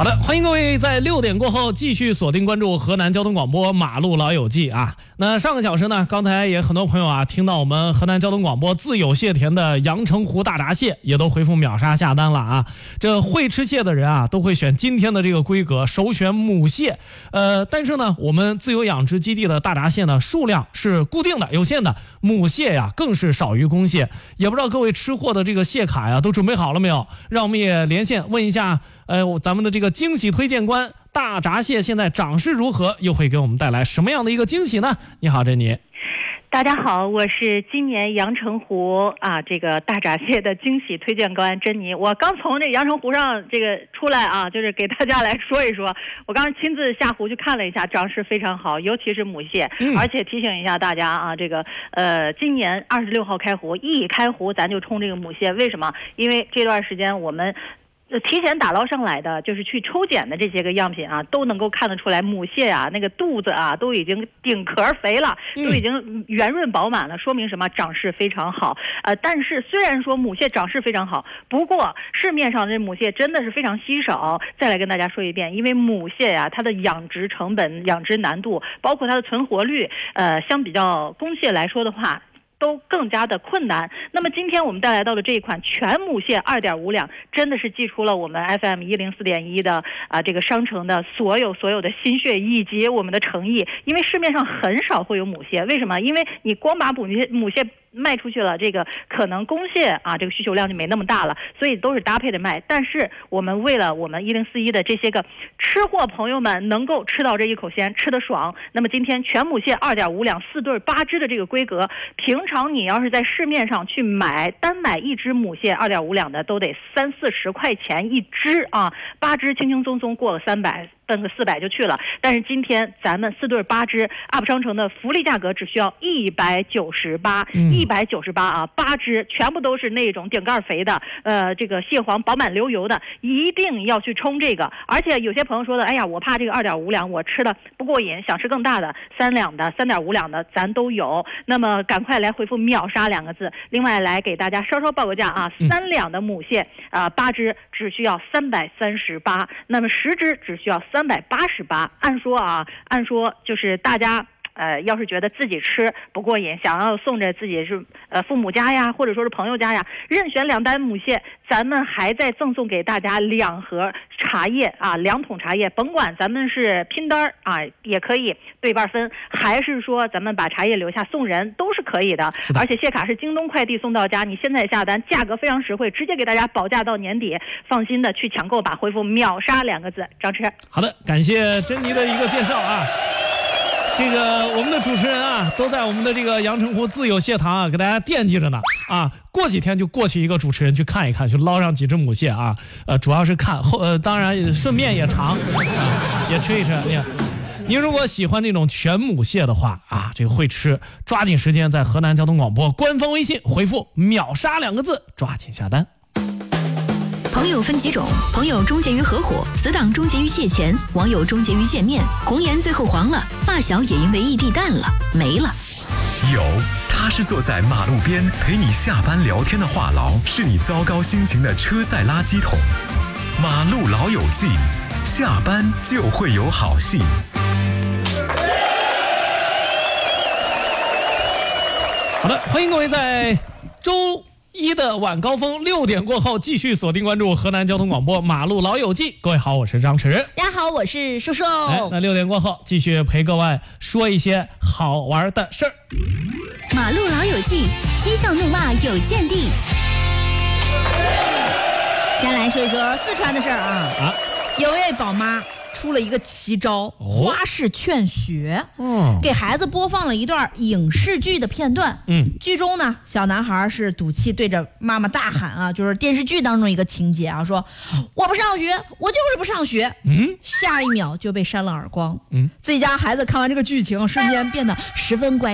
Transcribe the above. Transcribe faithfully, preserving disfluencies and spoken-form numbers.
好的，欢迎各位在六点过后继续锁定关注河南交通广播马路老友记啊。那上个小时呢，刚才也很多朋友啊听到我们河南交通广播自有蟹田的阳澄湖大闸蟹，也都回复秒杀下单了啊。这会吃蟹的人啊，都会选今天的这个规格，首选母蟹。呃，但是呢，我们自有养殖基地的大闸蟹呢，数量是固定的、有限的，母蟹呀更是少于公蟹。也不知道各位吃货的这个蟹卡呀，都准备好了没有？让我们也连线问一下。呃，咱们的这个惊喜推荐官，大闸蟹现在涨势如何？又会给我们带来什么样的一个惊喜呢？你好，珍妮。 大家好，我是今年阳澄湖啊这个大闸蟹的惊喜推荐官珍妮。我刚从这阳澄湖上这个出来啊，就是给大家来说一说。我刚亲自下湖去看了一下，涨势非常好，尤其是母蟹。嗯、而且提醒一下大家啊，这个呃，今年二十六号开湖，一开湖咱就冲这个母蟹。为什么？因为这段时间我们。提前打捞上来的，就是去抽检的这些个样品啊，都能够看得出来，母蟹啊，那个肚子啊，都已经顶壳肥了，都已经圆润饱满了，说明什么？长势非常好。呃，但是虽然说母蟹长势非常好，不过市面上这母蟹真的是非常稀少。再来跟大家说一遍，因为母蟹呀、啊，它的养殖成本、养殖难度，包括它的存活率，呃，相比较公蟹来说的话。都更加的困难。那么今天我们带来到的这一款全母蟹二点五两，真的是寄出了我们 F M 一零四点一的啊这个商城的所有所有的心血以及我们的诚意。因为市面上很少会有母蟹，为什么？因为你光把母蟹母蟹卖出去了，这个可能公蟹啊这个需求量就没那么大了，所以都是搭配的卖。但是我们为了我们一零四一的这些个吃货朋友们能够吃到这一口鲜，吃得爽，那么今天全母蟹二点五两四对八只的这个规格，平常你要是在市面上去买，单买一只母蟹二点五两的都得三四十块钱一只啊，八只轻轻松松过了三百。奔个四百就去了，但是今天咱们四对八只 U P 商城的福利价格只需要一百九十八，一百九十八啊，八只全部都是那种顶盖肥的，呃，这个蟹黄饱满流油的，一定要去冲这个。而且有些朋友说的，哎呀，我怕这个二点五两我吃的不过瘾，想吃更大的，三两的、三点五两的咱都有。那么赶快来回复秒杀两个字。另外来给大家稍稍报个价啊，三两的母蟹啊、呃，八只只需要三百三十八，那么十只只需要三。三百八十八，按说啊，按说就是大家呃，要是觉得自己吃不过瘾，想要送着自己是呃父母家呀，或者说是朋友家呀，任选两单母蟹，咱们还在赠送给大家两盒茶叶啊，两桶茶叶，甭管咱们是拼单啊，也可以对半分，还是说咱们把茶叶留下送人，都是可以的。的而且蟹卡是京东快递送到家，你现在下单，价格非常实惠，直接给大家保价到年底，放心的去抢购吧。回复秒杀两个字，张弛。 好的，感谢珍妮的一个介绍啊。这个我们的主持人啊，都在我们的这个阳澄湖自有蟹塘啊，给大家惦记着呢啊。过几天就过去一个主持人去看一看，去捞上几只母蟹啊。呃，主要是看后呃，当然顺便也尝，啊、也吃一吃。你您如果喜欢那种全母蟹的话啊，这个会吃，抓紧时间在河南交通广播官方微信回复秒杀两个字，抓紧下单。 朋友分几种，朋友终结于合伙，死党终结于借钱，网友终结于见面，红颜最后黄了，发小也因为异地淡了，没了。 有，他是坐在马路边陪你下班聊天的话痨，是你糟糕心情的车载垃圾桶。马路老友记，下班就会有好戏。 好的，欢迎各位在周一的晚高峰六点过后继续锁定关注河南交通广播马路老友记。各位好，我是张弛。 大家好，我是瘦瘦。 哎，那六点过后继续陪各位说一些好玩的事儿。 马路老友记，嬉笑怒骂有见地。 先来说一说四川的事儿啊。 啊， 有位宝妈出了一个奇招，花式劝学， 嗯， 给孩子播放了一段影视剧的片段。 嗯， 剧中呢，小男孩是赌气对着妈妈大喊啊，就是电视剧当中一个情节啊，说我不上学，我就是不上学。 嗯， 下一秒就被扇了耳光。 嗯， 自己家孩子看完这个剧情，瞬间变得十分乖。